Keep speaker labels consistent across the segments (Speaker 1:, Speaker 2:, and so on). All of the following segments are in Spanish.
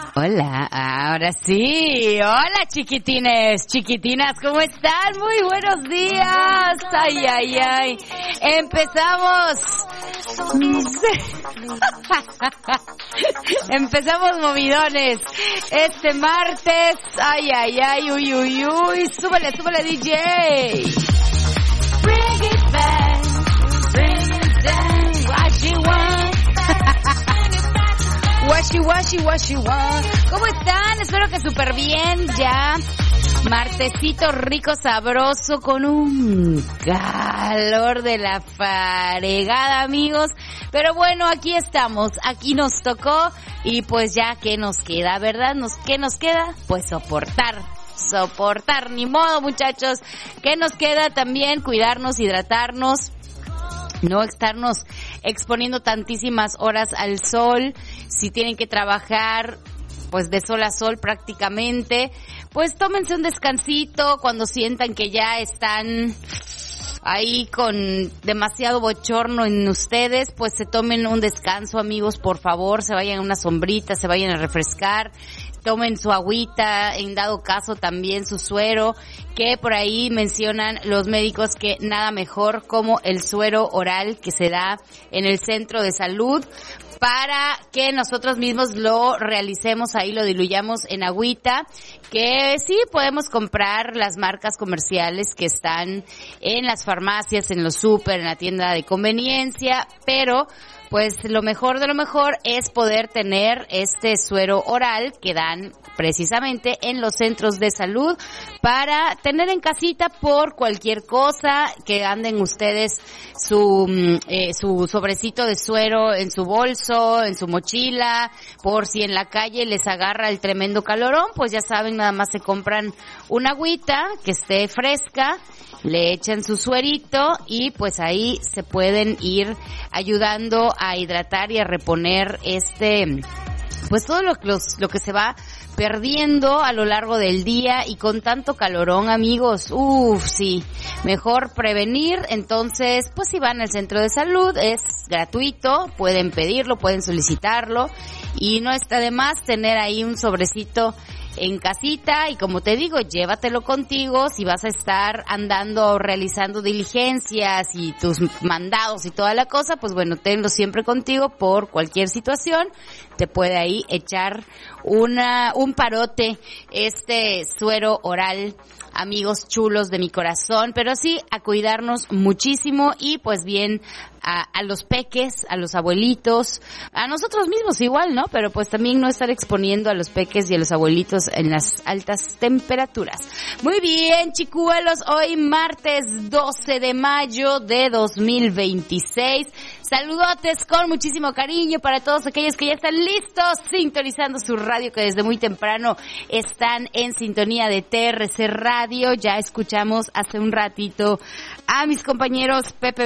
Speaker 1: Hola, ahora sí. Hola, chiquitinas, ¿cómo están? Muy buenos días. Ay, ay, ay. Empezamos. Empezamos movidones. Este martes. Ay, ay, ay, uy, uy, uy. Súbele, DJ. Bring it back. Bring it down. What you want. Washi. ¿Cómo están? Espero que súper bien ya. Martesito rico, sabroso, con un calor de la fregada, amigos. Pero bueno, aquí estamos, aquí nos tocó y pues ya, ¿qué nos queda, verdad? ¿Qué nos queda? Pues soportar, ni modo, muchachos. ¿Qué nos queda? También cuidarnos, hidratarnos. No estarnos exponiendo tantísimas horas al sol. Si tienen que trabajar pues de sol a sol prácticamente, pues tómense un descansito cuando sientan que ya están ahí con demasiado bochorno en ustedes, pues se tomen un descanso, amigos, por favor, se vayan a una sombrita, se vayan a refrescar. Tomen su agüita, en dado caso también su suero, que por ahí mencionan los médicos que nada mejor como el suero oral que se da en el centro de salud para que nosotros mismos lo realicemos, ahí lo diluyamos en agüita, que sí podemos comprar las marcas comerciales que están en las farmacias, en los súper, en la tienda de conveniencia, pero pues lo mejor de lo mejor es poder tener este suero oral que dan precisamente en los centros de salud para tener en casita por cualquier cosa, que anden ustedes su sobrecito de suero en su bolso, en su mochila, por si en la calle les agarra el tremendo calorón, pues ya saben, nada más se compran una agüita que esté fresca, le echan su suerito y pues ahí se pueden ir ayudando a hidratar y a reponer pues todo lo que se va perdiendo a lo largo del día y con tanto calorón, amigos. Sí, mejor prevenir. Entonces, pues si van al centro de salud, es gratuito, pueden pedirlo, pueden solicitarlo y no está de más tener ahí un sobrecito en casita y como te digo, llévatelo contigo si vas a estar andando realizando diligencias y tus mandados y toda la cosa, pues bueno, tenlo siempre contigo por cualquier situación, te puede ahí echar un parote este suero oral, amigos chulos de mi corazón, pero sí a cuidarnos muchísimo y pues bien a los peques, a los abuelitos, a nosotros mismos igual, ¿no? Pero pues también no estar exponiendo a los peques y a los abuelitos en las altas temperaturas. Muy bien, chicuelos, hoy martes 12 de mayo de 2026. Saludotes con muchísimo cariño para todos aquellos que ya están listos sintonizando su radio, que desde muy temprano están en sintonía de TRC Radio. Ya escuchamos hace un ratito a mis compañeros Pepe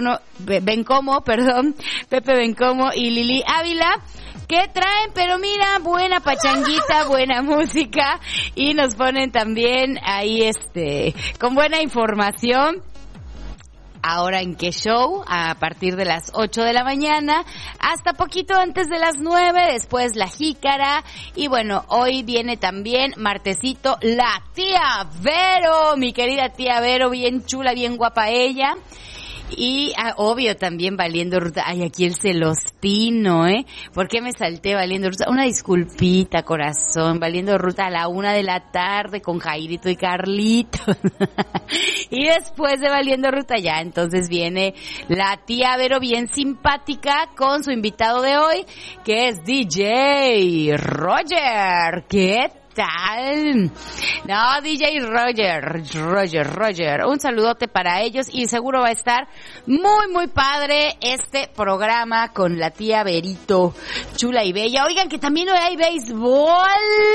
Speaker 1: Bencomo y Lili Ávila, que traen, pero mira, buena pachanguita, buena música y nos ponen también ahí con buena información. Ahora en qué show, a partir de las 8 de la mañana hasta poquito antes de las 9, después la jícara y bueno, hoy viene también martesito la tía Vero, mi querida tía Vero, bien chula, bien guapa ella. Y obvio también Valiendo Ruta. Ay, aquí el celostino, ¿por qué me salté Valiendo Ruta? Una disculpita, corazón. Valiendo Ruta a la 1 de la tarde con Jairito y Carlito. Y después de Valiendo Ruta ya entonces viene la tía Vero bien simpática con su invitado de hoy, que es DJ Roger. ¿Qué tal? No, DJ Roger. Un saludote para ellos y seguro va a estar muy, muy padre este programa con la tía Verito, chula y bella. Oigan, que también hoy hay béisbol.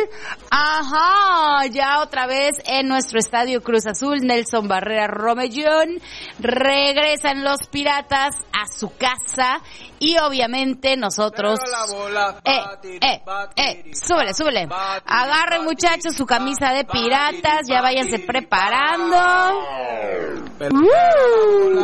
Speaker 1: Ajá, ya otra vez en nuestro estadio Cruz Azul, Nelson Barrera Romellón. Regresan los Piratas a su casa y obviamente nosotros... Súbele. Agarren, muchachos, su camisa de piratas, ya váyanse preparando.